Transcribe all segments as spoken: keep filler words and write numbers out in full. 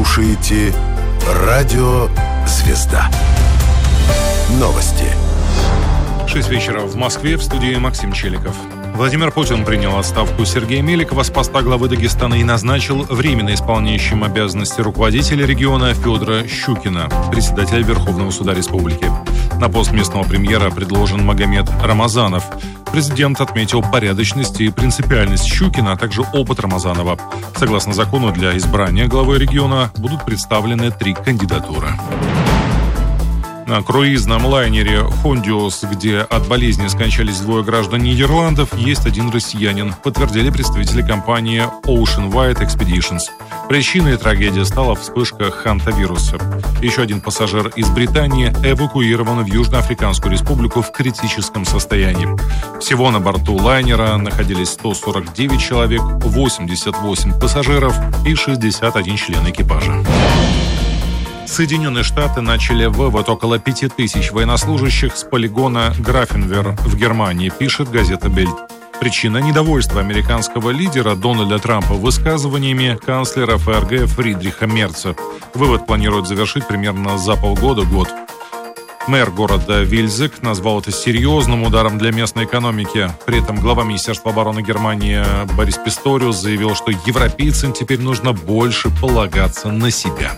слушаете Радио Звезда. Новости. шесть вечера в Москве, в студии Максим Челиков. Владимир Путин принял отставку Сергея Меликова с поста главы Дагестана и назначил временно исполняющим обязанности руководителя региона Федора Щукина, председателя Верховного суда республики. На пост местного премьера предложен Магомед Рамазанов. Президент отметил порядочность и принципиальность Щукина, а также опыт Рамазанова. Согласно закону, для избрания главы региона будут представлены три кандидатуры. На круизном лайнере «Хондиус», где от болезни скончались двое граждан Нидерландов, есть один россиянин, подтвердили представители компании Ocean Wide Expeditions. Причиной трагедии стала вспышка хантавируса. Еще один пассажир из Британии эвакуирован в Южноафриканскую республику в критическом состоянии. Всего на борту лайнера находились сто сорок девять человек, восемьдесят восемь пассажиров и шестьдесят один член экипажа. Соединенные Штаты начали вывод около пяти тысяч военнослужащих с полигона Графенвер в Германии, пишет газета «Бельд». Причина – недовольства американского лидера Дональда Трампа высказываниями канцлера ФРГ Фридриха Мерца. Вывод планируют завершить примерно за полгода-год. Мэр города Вильзек назвал это серьезным ударом для местной экономики. При этом глава Министерства обороны Германии Борис Писториус заявил, что европейцам теперь нужно больше полагаться на себя.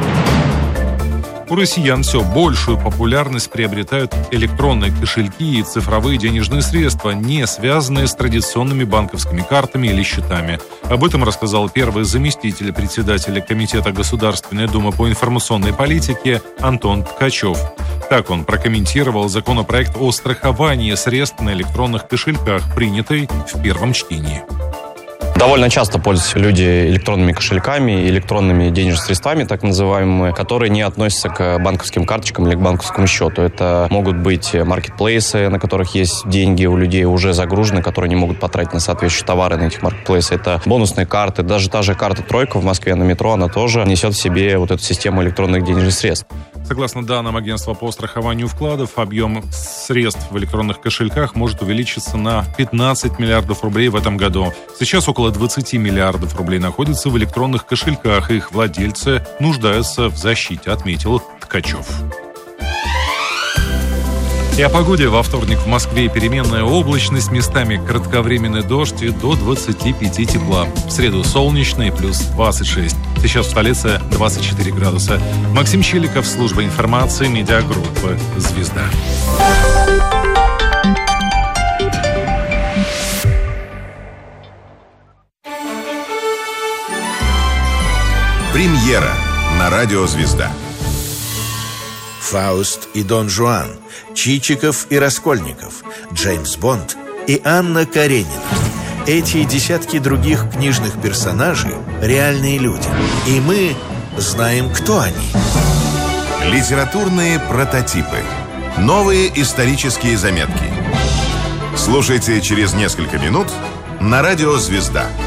У россиян все большую популярность приобретают электронные кошельки и цифровые денежные средства, не связанные с традиционными банковскими картами или счетами. Об этом рассказал первый заместитель председателя Комитета Государственной Думы по информационной политике Антон Ткачев. Так он прокомментировал законопроект о страховании средств на электронных кошельках, принятый в первом чтении. Довольно часто пользуются люди электронными кошельками, электронными денежными средствами, так называемыми, которые не относятся к банковским карточкам или к банковскому счету. Это могут быть маркетплейсы, на которых есть деньги у людей уже загружены, которые не могут потратить на соответствующие товары на этих маркетплейсах. Это бонусные карты. Даже та же карта «Тройка» в Москве на метро, она тоже несет в себе вот эту систему электронных денежных средств. Согласно данным агентства по страхованию вкладов, объем средств в электронных кошельках может увеличиться на пятнадцать миллиардов рублей в этом году. Сейчас около двадцать миллиардов рублей находятся в электронных кошельках, и их владельцы нуждаются в защите, отметил Ткачев. И о погоде. Во вторник в Москве переменная облачность, местами кратковременный дождь и до двадцати пяти тепла. В среду солнечный, плюс двадцать шесть. Сейчас в столице двадцать четыре градуса. Максим Челиков, служба информации, медиагруппы «Звезда». Премьера на Радио Звезда. Фауст и Дон Жуан, Чичиков и Раскольников, Джеймс Бонд и Анна Каренина. Эти и десятки других книжных персонажей – реальные люди. И мы знаем, кто они. Литературные прототипы. Новые исторические заметки. Слушайте через несколько минут на Радио Звезда.